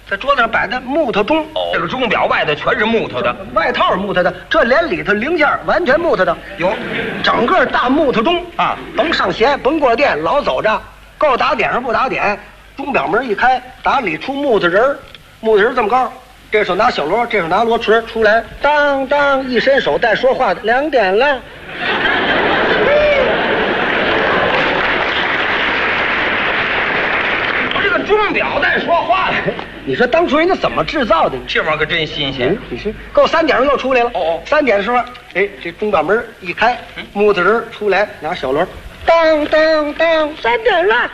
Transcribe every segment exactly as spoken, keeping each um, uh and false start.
在桌子上摆的木头钟。 哦，这个钟表外头全是木头的， 外套是木头的，这连里头零件完全木头的。 有整个大木头钟啊， 甭上弦，甭过电，老走着，够打点上不打点。钟表门一开，打里出木头人儿，木头人这么高，这手拿小锣，这手拿锣锤，出来当当一伸手带说话的，两点了。 这个钟表带说话的， 你说当初人家怎么制造的？ 这玩意儿可真新鲜。 你说够三点又出来了。 哦哦， 三点的时候，哎，这钟表门一开，木头人出来拿小锣，当当当，三点了。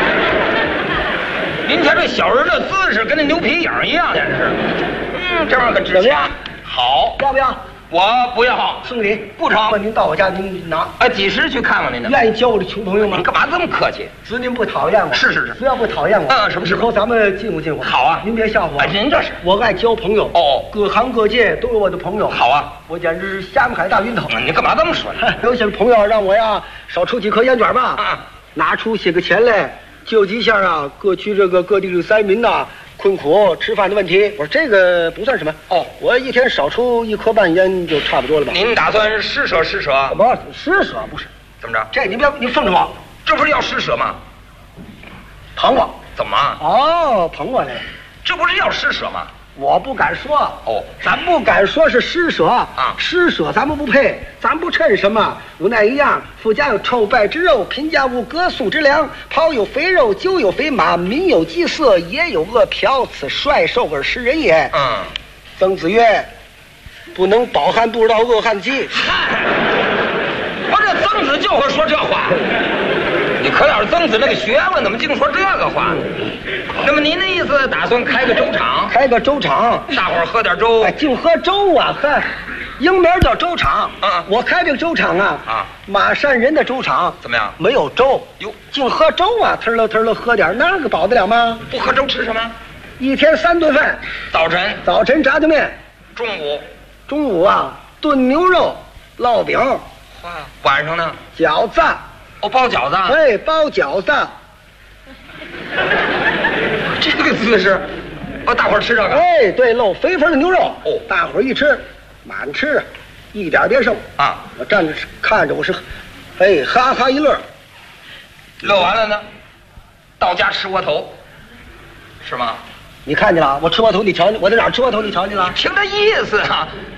您瞧这小人的姿势，跟那牛皮影一样，简直是。嗯，这玩意儿可值钱。好， 要不要？ 我不要， 送礼不成。 您到我家您拿。 啊，几时去看望您呢？ 愿意交我的穷朋友吗？ 您干嘛这么客气？ 只您不讨厌我。 是是是， 只要不讨厌我， 嗯，什么时候以后咱们进乎进乎。 好啊， 您别笑话我。 啊，您这是， 我爱交朋友。 哦， 各行各界都有我的朋友。 好啊， 我简直是虾米海大晕头。 嗯，你干嘛这么说呢？ 有些朋友让我呀少抽几颗烟卷吧， 嗯， 拿出些个钱来救济一下啊各区这个各地的灾民呐。困苦吃饭的问题，我说这个不算什么哦，我一天少抽一颗半烟就差不多了吧？ 您打算施舍施舍？ 不，施舍不是？ 怎么着？ 这你别你奉承我， 这不是要施舍吗？ 捧我？ 怎么？ 哦，捧我来了， 这不是要施舍吗？ 我不敢说哦， 咱不敢说是施舍啊， 施舍咱们不配，咱不趁什么。无奈一样，富家有臭败之肉，贫家无隔宿之粮。袍有肥肉，酒有肥马，民有饥色，也有饿殍。此率兽而食人也。 嗯， 曾子曰：“不能饱汉不知道饿汉饥。” 嗨，我这曾子就会说这话。你可了曾子那个学问，怎么净说这个话呢？那么您的意思，打算开个粥厂？ 开个粥厂， 大伙儿喝点粥。 哎，净喝粥啊！呵，英名叫粥厂。 嗯， 我开这个粥厂啊， 啊， 马山人的粥厂怎么样？ 没有粥哟， 净喝粥啊！忒了忒了，喝点那个饱得了吗？ 不喝粥吃什么？ 一天三顿饭， 早晨、 早晨炸酱面， 中午、 中午啊炖牛肉、烙饼， 哇，晚上呢？ 饺子。 哦，包饺子。 哎，包饺子。 这个姿势，哦，大伙儿吃这个。 哎，对喽，肥肥的牛肉。 哦， 大伙儿一吃，满吃，一点别剩啊！ 我站着看着，我是，哎，哈哈一乐。 乐完了呢，到家吃窝头，是吗？ 你看见了？我吃窝头，你瞧见？我在哪儿吃窝头？你瞧见了？ 听这意思啊。